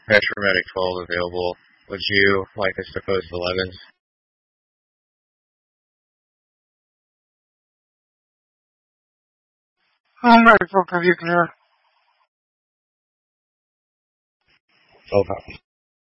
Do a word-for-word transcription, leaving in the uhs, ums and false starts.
Petromatic twelve available. Would you like us to post elevens? I'm ready for review, clear. twelve copies.